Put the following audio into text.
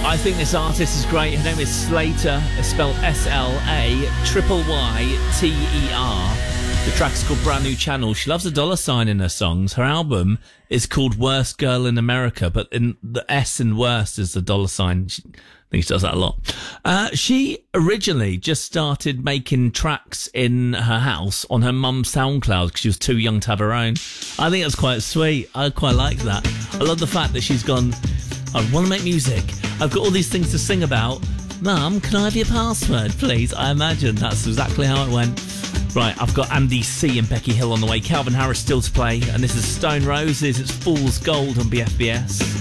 I think this artist is great. Her name is Slater. It's spelled SLAYYTER. The track's called Brand New Channel. She loves a dollar sign in her songs. Her album is called Worst Girl in America, but in the S in worst is the dollar sign. I think she does that a lot. She originally just started making tracks in her house on her mum's SoundCloud because she was too young to have her own. I think that's quite sweet. I quite like that. I love the fact that she's gone, I want to make music. I've got all these things to sing about. Mum, can I have your password, please? I imagine that's exactly how it went. Right, I've got Andy C and Becky Hill on the way. Calvin Harris still to play. And this is Stone Roses. It's Fool's Gold on BFBS.